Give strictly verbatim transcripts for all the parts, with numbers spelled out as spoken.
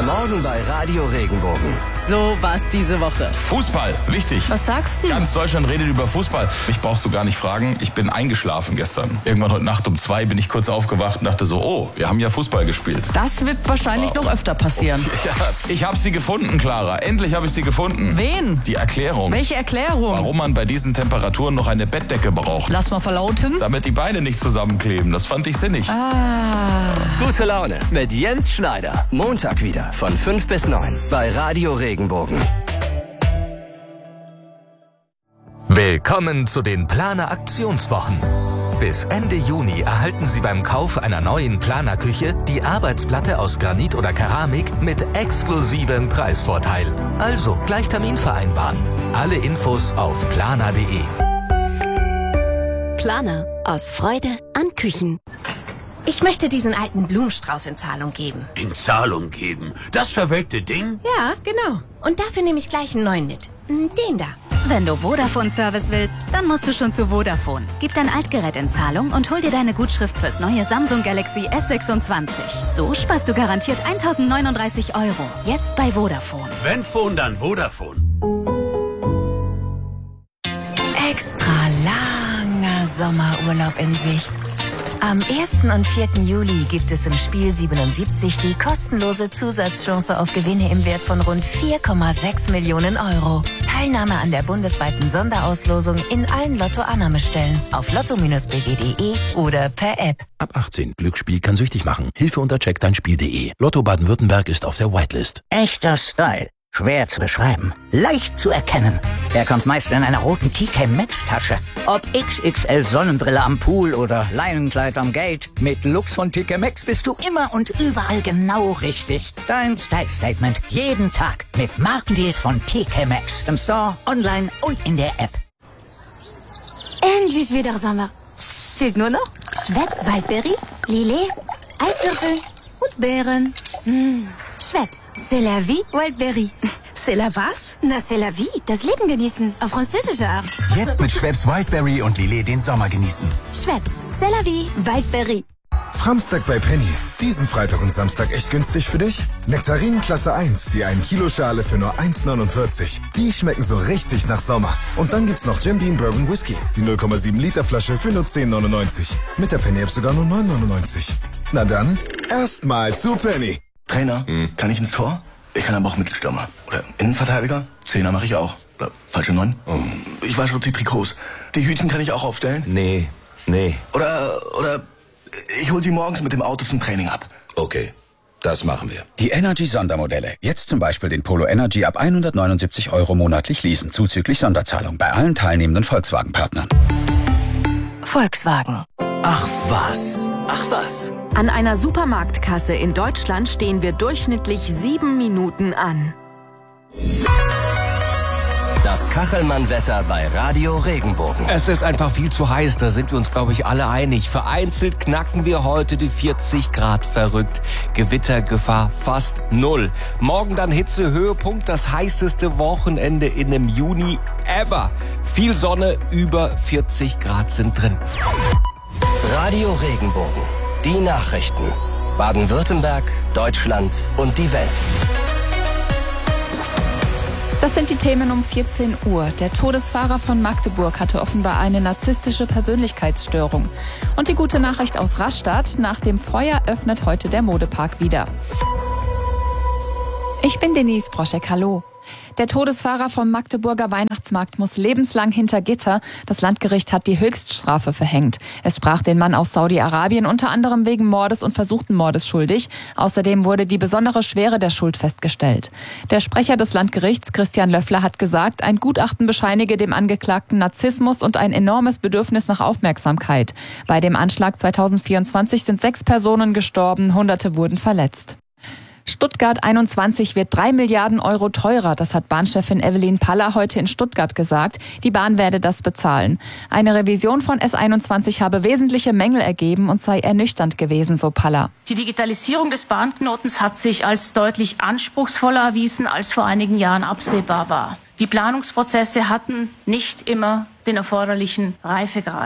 Morgen bei Radio Regenbogen. So war's diese Woche. Fußball, wichtig. Was sagst du? Ganz Deutschland redet über Fußball. Mich brauchst du gar nicht fragen. Ich bin eingeschlafen gestern. Irgendwann heute Nacht um zwei bin ich kurz aufgewacht und dachte so, oh, wir haben ja Fußball gespielt. Das wird wahrscheinlich oh. noch öfter passieren. Ja, ich habe sie gefunden, Clara. Endlich habe ich sie gefunden. Wen? Die Erklärung. Welche Erklärung? Warum man bei diesen Temperaturen noch eine Bettdecke braucht. Lass mal verlauten. Damit die Beine nicht zusammenkleben. Das fand ich sinnig. Ah. Gute Laune mit Jens Schneider. Montag wieder von fünf bis neun bei Radio Regenbogen. Willkommen zu den Planer Aktionswochen. Bis Ende Juni erhalten Sie beim Kauf einer neuen Planerküche die Arbeitsplatte aus Granit oder Keramik mit exklusivem Preisvorteil. Also gleich Termin vereinbaren. Alle Infos auf planer punkt de. Planer. Aus Freude an Küchen. Ich möchte diesen alten Blumenstrauß in Zahlung geben. In Zahlung geben? Das verwelkte Ding? Ja, genau. Und dafür nehme ich gleich einen neuen mit. Den da. Wenn du Vodafone-Service willst, dann musst du schon zu Vodafone. Gib dein Altgerät in Zahlung und hol dir deine Gutschrift fürs neue Samsung Galaxy S sechsundzwanzig. So sparst du garantiert eintausendneununddreißig Euro. Jetzt bei Vodafone. Wenn Phone, dann Vodafone. Extra langer Sommerurlaub in Sicht. Am ersten und vierten Juli gibt es im Spiel siebenundsiebzig die kostenlose Zusatzchance auf Gewinne im Wert von rund vier Komma sechs Millionen Euro. Teilnahme an der bundesweiten Sonderauslosung in allen Lotto-Annahmestellen auf lotto Bindestrich b w punkt de oder per App. Ab achtzehn. Glücksspiel kann süchtig machen. Hilfe unter check dein spiel punkt de. Lotto Baden-Württemberg ist auf der Whitelist. Echter Style. Schwer zu beschreiben. Leicht zu erkennen. Er kommt meist in einer roten T K Maxx Tasche. Ob X X L Sonnenbrille am Pool oder Leinenkleid am Gate. Mit Looks von T K Maxx bist du immer und überall genau richtig. Dein Style Statement. Jeden Tag. Mit Markendeals von T K Maxx. Im Store, online und in der App. Endlich wieder Sommer. Fehlt nur noch Schweppes Waldbeere, Lillet, Eiswürfel und Beeren. Mmh. Schweppes, c'est la vie, Wildberry. C'est la was? Na, c'est la vie, das Leben genießen, auf französische Art. Jetzt mit Schweppes Wildberry und Lillet den Sommer genießen. Schweppes, c'est la vie, Wildberry. Framstag bei Penny. Diesen Freitag und Samstag echt günstig für dich? Nektarinen Klasse eins, die ein Kilo Schale für nur eins neunundvierzig. Die schmecken so richtig nach Sommer. Und dann gibt's noch Jim Beam Bourbon Whisky. Die null Komma sieben Liter Flasche für nur zehn neunundneunzig. Mit der Penny App sogar nur neun neunundneunzig. Na dann, erstmal zu Penny. Trainer, hm. kann ich ins Tor? Ich kann aber auch Mittelstürmer. Oder Innenverteidiger? Zehner mache ich auch. Oder falsche Neun? Oh. Ich wasche die Trikots. Die Hütchen kann ich auch aufstellen? Nee, nee. Oder, oder ich hol sie morgens mit dem Auto zum Training ab. Okay, das machen wir. Die Energy-Sondermodelle. Jetzt zum Beispiel den Polo Energy ab hundertneunundsiebzig Euro monatlich leasen, zuzüglich Sonderzahlung bei allen teilnehmenden Volkswagen-Partnern. Volkswagen. Ach was, ach was. An einer Supermarktkasse in Deutschland stehen wir durchschnittlich sieben Minuten an. Das Kachelmann-Wetter bei Radio Regenbogen. Es ist einfach viel zu heiß, da sind wir uns, glaube ich, alle einig. Vereinzelt knacken wir heute die vierzig Grad verrückt. Gewittergefahr fast null. Morgen dann Hitzehöhepunkt, das heißeste Wochenende in dem Juni ever. Viel Sonne, über vierzig Grad sind drin. Radio Regenbogen. Die Nachrichten. Baden-Württemberg, Deutschland und die Welt. Das sind die Themen um vierzehn Uhr. Der Todesfahrer von Magdeburg hatte offenbar eine narzisstische Persönlichkeitsstörung. Und die gute Nachricht aus Rastatt: Nach dem Feuer öffnet heute der Modepark wieder. Ich bin Denise Broschek, hallo. Der Todesfahrer vom Magdeburger Weihnachtsmarkt muss lebenslang hinter Gitter. Das Landgericht hat die Höchststrafe verhängt. Es sprach den Mann aus Saudi-Arabien unter anderem wegen Mordes und versuchten Mordes schuldig. Außerdem wurde die besondere Schwere der Schuld festgestellt. Der Sprecher des Landgerichts, Christian Löffler, hat gesagt, ein Gutachten bescheinige dem Angeklagten Narzissmus und ein enormes Bedürfnis nach Aufmerksamkeit. Bei dem Anschlag zweitausendvierundzwanzig sind sechs Personen gestorben, Hunderte wurden verletzt. Stuttgart einundzwanzig wird drei Milliarden Euro teurer. Das hat Bahnchefin Evelyn Paller heute in Stuttgart gesagt. Die Bahn werde das bezahlen. Eine Revision von S einundzwanzig habe wesentliche Mängel ergeben und sei ernüchternd gewesen, so Paller. Die Digitalisierung des Bahnknotens hat sich als deutlich anspruchsvoller erwiesen, als vor einigen Jahren absehbar war. Die Planungsprozesse hatten nicht immer den erforderlichen Reifegrad.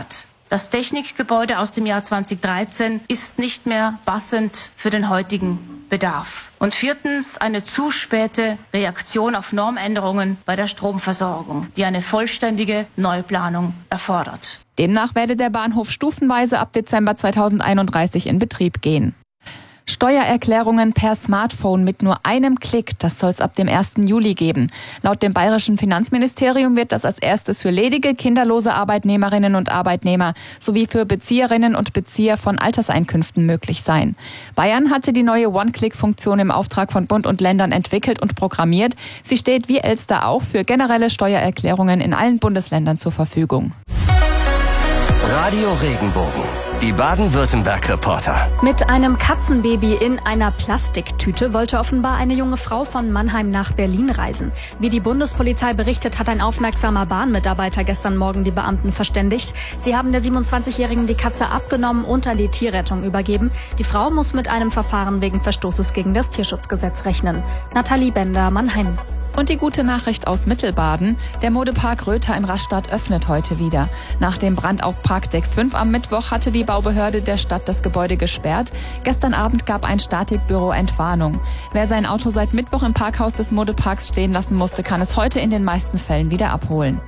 Das Technikgebäude aus dem Jahr zweitausenddreizehn ist nicht mehr passend für den heutigen Bedarf. Und viertens, eine zu späte Reaktion auf Normänderungen bei der Stromversorgung, die eine vollständige Neuplanung erfordert. Demnach werde der Bahnhof stufenweise ab Dezember zweitausendeinunddreißig in Betrieb gehen. Steuererklärungen per Smartphone mit nur einem Klick, das soll es ab dem ersten Juli geben. Laut dem bayerischen Finanzministerium wird das als erstes für ledige, kinderlose Arbeitnehmerinnen und Arbeitnehmer sowie für Bezieherinnen und Bezieher von Alterseinkünften möglich sein. Bayern hatte die neue One-Click-Funktion im Auftrag von Bund und Ländern entwickelt und programmiert. Sie steht wie Elster auch für generelle Steuererklärungen in allen Bundesländern zur Verfügung. Radio Regenbogen, die Baden-Württemberg-Reporter. Mit einem Katzenbaby in einer Plastiktüte wollte offenbar eine junge Frau von Mannheim nach Berlin reisen. Wie die Bundespolizei berichtet, hat ein aufmerksamer Bahnmitarbeiter gestern Morgen die Beamten verständigt. Sie haben der siebenundzwanzigjährigen die Katze abgenommen und an die Tierrettung übergeben. Die Frau muss mit einem Verfahren wegen Verstoßes gegen das Tierschutzgesetz rechnen. Nathalie Bender, Mannheim. Und die gute Nachricht aus Mittelbaden. Der Modepark Röther in Rastatt öffnet heute wieder. Nach dem Brand auf Parkdeck fünf am Mittwoch hatte die Baubehörde der Stadt das Gebäude gesperrt. Gestern Abend gab ein Statikbüro Entwarnung. Wer sein Auto seit Mittwoch im Parkhaus des Modeparks stehen lassen musste, kann es heute in den meisten Fällen wieder abholen.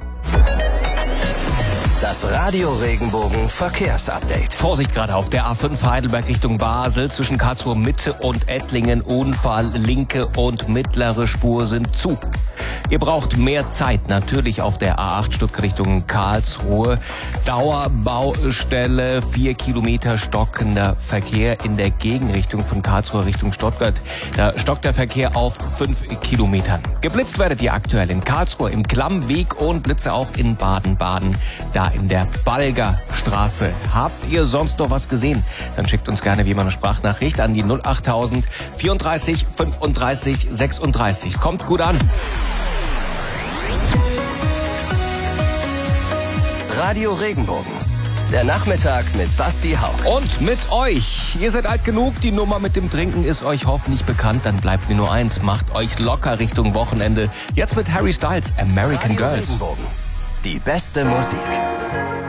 Das Radio Regenbogen Verkehrsupdate. Vorsicht gerade auf der A fünf Heidelberg Richtung Basel. Zwischen Karlsruhe Mitte und Ettlingen Unfall. Linke und mittlere Spur sind zu. Ihr braucht mehr Zeit natürlich auf der A acht Stuttgart Richtung Karlsruhe. Dauerbaustelle, vier Kilometer stockender Verkehr in der Gegenrichtung von Karlsruhe Richtung Stuttgart. Da stockt der Verkehr auf fünf Kilometern. Geblitzt werdet ihr aktuell in Karlsruhe im Klammweg und Blitze auch in Baden-Baden. Da in der Balgerstraße. Habt ihr sonst noch was gesehen? Dann schickt uns gerne wie immer eine Sprachnachricht an die null achttausend vierunddreißig fünfunddreißig sechsunddreißig. Kommt gut an. Radio Regenbogen. Der Nachmittag mit Basti Hauck. Und mit euch. Ihr seid alt genug, die Nummer mit dem Trinken ist euch hoffentlich bekannt. Dann bleibt mir nur eins, macht euch locker Richtung Wochenende. Jetzt mit Harry Styles, American Radio Girls. Regenbogen. Die beste Musik.